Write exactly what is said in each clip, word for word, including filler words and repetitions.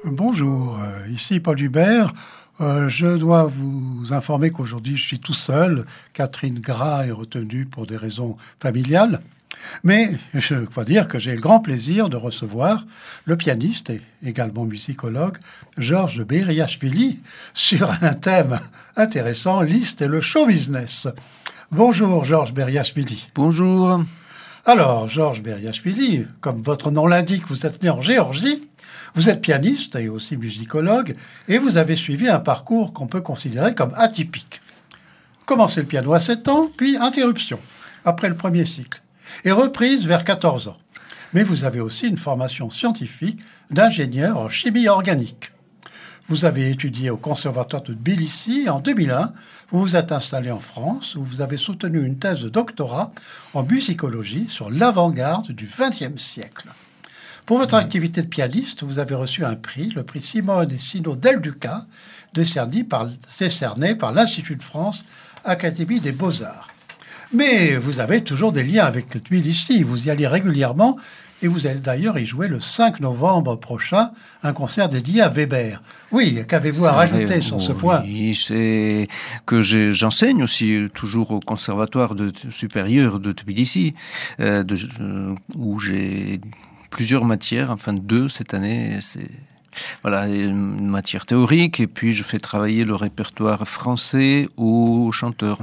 Bonjour, euh, ici Paul Hubert. Euh, je dois vous informer qu'aujourd'hui je suis tout seul. Catherine Gras est retenue pour des raisons familiales. Mais je dois dire que j'ai le grand plaisir de recevoir le pianiste et également musicologue Georges Beriachvili sur un thème intéressant, Liszt et le show business. Bonjour Georges Beriachvili. Bonjour. Alors Georges Beriachvili, comme votre nom l'indique, vous êtes né en Géorgie. Vous êtes pianiste et aussi musicologue, et vous avez suivi un parcours qu'on peut considérer comme atypique. Commencé le piano à sept ans, puis interruption, après le premier cycle, et reprise vers quatorze ans. Mais vous avez aussi une formation scientifique d'ingénieur en chimie organique. Vous avez étudié au Conservatoire de Tbilissi et en deux mille un, vous vous êtes installé en France, où vous avez soutenu une thèse de doctorat en musicologie sur l'avant-garde du vingtième siècle. Pour votre activité de pianiste, vous avez reçu un prix, le prix Simone et Sino Del Duca, décerné par, décerné par l'Institut de France, Académie des Beaux-Arts. Mais vous avez toujours des liens avec Tbilissi, vous y allez régulièrement, et vous allez d'ailleurs y jouer le cinq novembre prochain, un concert dédié à Weber. Oui, qu'avez-vous à rajouter sur ce point ? Oui, c'est que j'ai, j'enseigne aussi toujours au Conservatoire de, supérieur de Tbilissi, euh, de, euh, où j'ai plusieurs matières, enfin deux cette année, c'est voilà, une matière théorique, et puis je fais travailler le répertoire français aux chanteurs.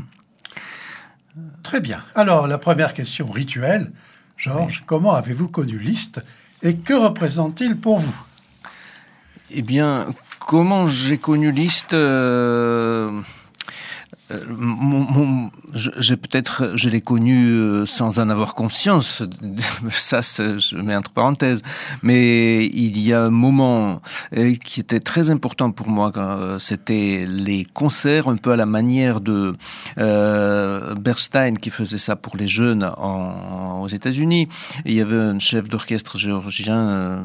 Très bien. Alors, la première question rituelle, Georges, oui. Comment avez-vous connu Liszt et que représente-t-il pour vous ? Eh bien, comment j'ai connu Liszt euh... Euh, mon, mon, je, j'ai peut-être, je l'ai connu euh, sans en avoir conscience. Ça, je mets entre parenthèses. Mais il y a un moment euh, qui était très important pour moi. Euh, c'était les concerts, un peu à la manière de euh, Bernstein qui faisait ça pour les jeunes en, aux États-Unis. Et il y avait un chef d'orchestre géorgien, euh,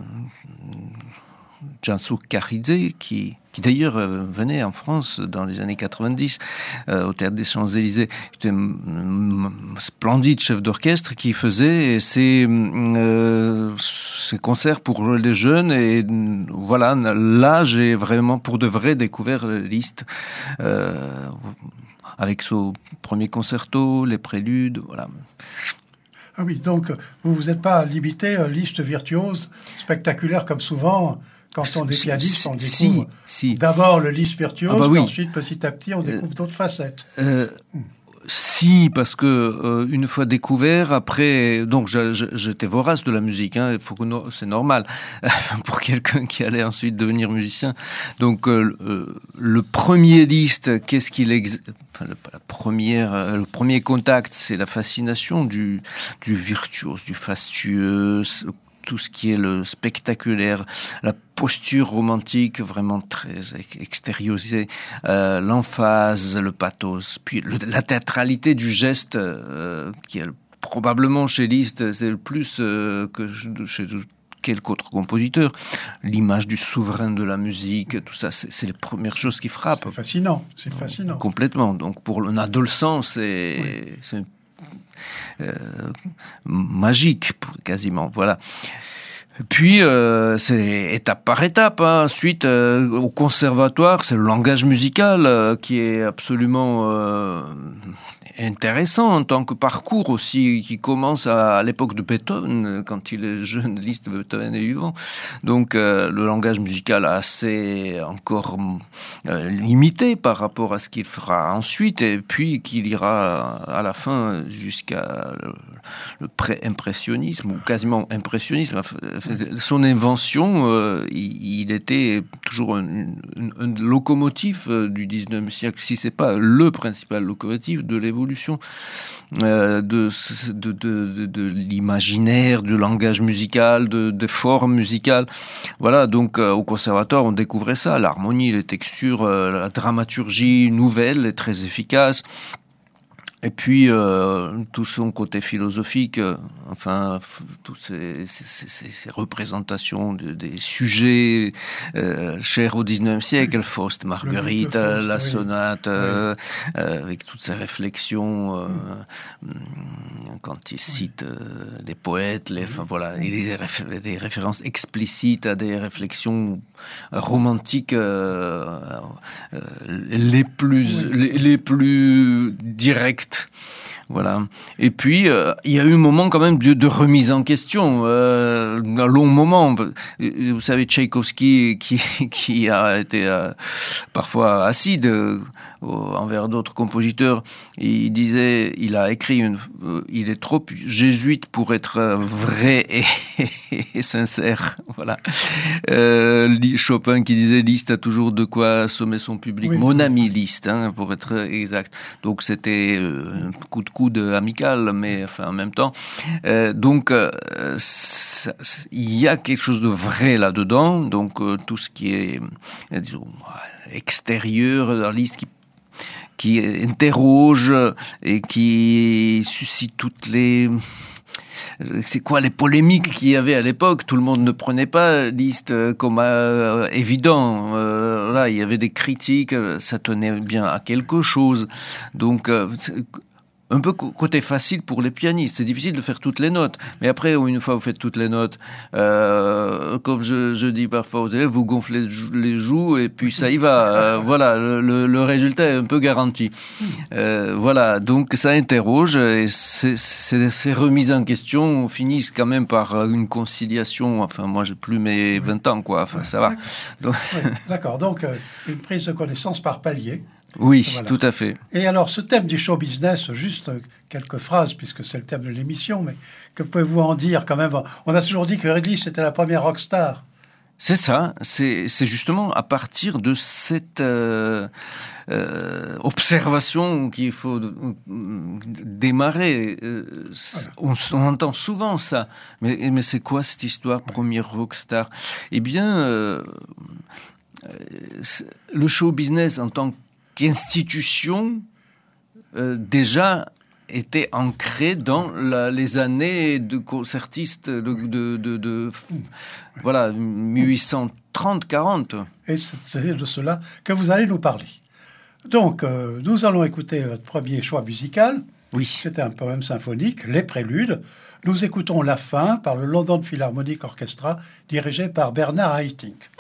Jansu Karidze, qui qui d'ailleurs euh, venait en France dans les années quatre-vingt-dix euh, au Théâtre des Champs-Élysées. C'était un splendide chef d'orchestre qui faisait ces, euh, ces concerts pour les jeunes. Et voilà, là, j'ai vraiment pour de vrai découvert Liszt euh, avec son premier concerto, les préludes, voilà. Ah oui, donc vous vous êtes pas limité à Liszt virtuose, spectaculaire comme souvent. Quand on est pianiste, on découvre si, si. d'abord le Liszt virtuose, ah bah oui. Ensuite, petit à petit, on découvre euh, d'autres facettes. Euh, hmm. Si, parce que euh, une fois découvert, après, donc je, je, j'étais vorace de la musique. Hein, il faut que no, c'est normal pour quelqu'un qui allait ensuite devenir musicien. Donc euh, le premier Liszt, qu'est-ce qu'il ex... enfin, le, la première, le premier contact, c'est la fascination du, du virtuose, du fastueux. Tout ce qui est le spectaculaire, la posture romantique vraiment très extériorisée, euh, l'emphase, le pathos, puis le, la théâtralité du geste euh, qui est probablement chez Liszt, c'est le plus euh, que chez quelque autre compositeur. L'image du souverain de la musique, tout ça, c'est, c'est les premières choses qui frappent. C'est fascinant, c'est fascinant. Complètement. Donc pour un adolescent, c'est, oui. c'est Euh, magique quasiment, voilà. Puis euh, c'est étape par étape. Hein. Ensuite, euh, au conservatoire, c'est le langage musical euh, qui est absolument euh, intéressant en tant que parcours aussi, qui commence à, à l'époque de Beethoven, quand il est jeune, Liszt, Beethoven est vivant. Donc euh, le langage musical assez encore euh, limité par rapport à ce qu'il fera ensuite, et puis qu'il ira à la fin jusqu'à le, le pré-impressionnisme ou quasiment impressionnisme. Son invention, euh, il, il était toujours un, un, un locomotive du dix-neuvième siècle, si c'est pas le principal locomotive de l'évolution euh, de, de, de, de, de l'imaginaire, du langage musical, de, de formes musicales. Voilà, donc euh, au conservatoire, on découvrait ça, l'harmonie, les textures, euh, la dramaturgie nouvelle et très efficace. Et puis euh, tout son côté philosophique, euh, enfin toutes ces, ces, ces, ces représentations de, des sujets euh, chers au dix-neuvième siècle, Faust, Marguerite, le, le Faust, la oui. sonate, Oui. euh, euh, avec toutes ces réflexions euh, mm. quand il cite euh, des poètes, les, enfin voilà, il y a des, réf- des références explicites à des réflexions romantiques euh, euh, les plus oui. les, les plus directes. Voilà. Et puis, euh, il y a eu un moment quand même de, de remise en question, euh, un long moment. Vous savez, Tchaïkovski, qui, qui a été euh, parfois acide euh, envers d'autres compositeurs, il disait, il a écrit, une, euh, il est trop jésuite pour être vrai et, et sincère. Voilà. Euh, Chopin qui disait, Liszt a toujours de quoi assommer son public. Oui. Mon ami Liszt, hein, pour être exact. Donc c'était euh, un coup de coude amical, mais enfin en même temps. Euh, donc euh, ça, il y a quelque chose de vrai là-dedans. Donc euh, tout ce qui est euh, disons extérieur dans Liszt qui qui interroge et qui suscite toutes les c'est quoi les polémiques qu'il y avait à l'époque. Tout le monde ne prenait pas Liszt comme euh, évident. Euh, là, il y avait des critiques, ça tenait bien à quelque chose. Donc, euh, un peu côté facile pour les pianistes. C'est difficile de faire toutes les notes. Mais après, une fois vous faites toutes les notes, euh, comme je, je dis parfois aux élèves, vous gonflez les joues et puis ça y va. Euh, voilà, le, le, le résultat est un peu garanti. Euh, voilà, donc ça interroge et ces, ces, ces remises en question finissent quand même par une conciliation. Enfin, moi, j'ai plus mes vingt ans, quoi. Enfin, ça va. Donc... Oui, d'accord. Donc, euh, une prise de connaissance par palier. Oui, voilà. Tout à fait. Et alors, ce thème du show business, juste quelques phrases, puisque c'est le thème de l'émission, mais que pouvez-vous en dire quand même? On a toujours dit que Reddy, c'était la première rockstar. C'est ça, c'est, c'est justement à partir de cette euh, euh, observation qu'il faut euh, démarrer. Euh, voilà. on, on entend souvent ça, mais, mais c'est quoi cette histoire, première rockstar? Eh bien, euh, le show business en tant que institution euh, déjà était ancrée dans la, les années de concertistes de, de, de, de voilà mille huit cent trente quarante. Et c'est de cela que vous allez nous parler. Donc euh, nous allons écouter votre premier choix musical. Oui. C'était un poème symphonique, Les Préludes. Nous écoutons la fin par le London Philharmonic Orchestra dirigé par Bernard Haitink.